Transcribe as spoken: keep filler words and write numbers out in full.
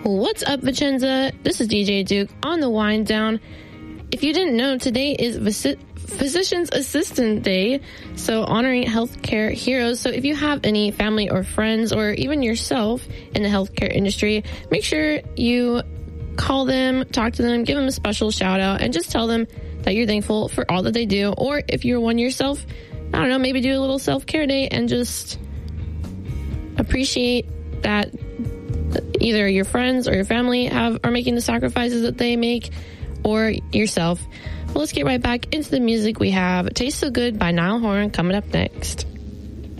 What's up, Vicenza? This is D J Duke on the Wind Down. If you didn't know, today is Visi- Physician's Assistant Day, so honoring healthcare heroes. So if you have any family or friends or even yourself in the healthcare industry, make sure you call them, talk to them, give them a special shout out, and just tell them that you're thankful for all that they do. Or if you're one yourself, I don't know, maybe do a little self-care day and just appreciate that either your friends or your family have are making the sacrifices that they make, or yourself. Well, let's get right back into the music. We have Taste So Good by Niall Horan coming up next.